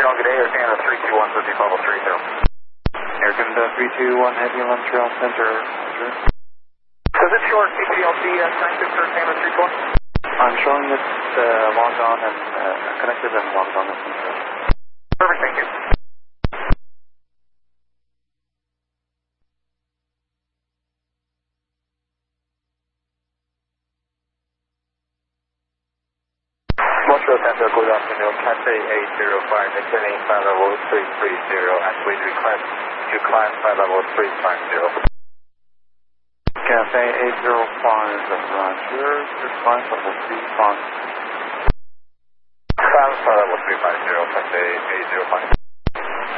Montreal, good day. Air Canada 321, Fuzzy level 30. Air Canada 321, Heavy Montreal Center. Does it show our CPLC connected to Air Canada 321? I'm showing it's logged on and connected and logged on. Perfect, thank you. Montreal Center, good afternoon. Cathay 805, maintaining flight level 330, and we request you climb flight level 350. Cathay 805, Roger. Climb level 350. Climb flight level 350, Cathay 805.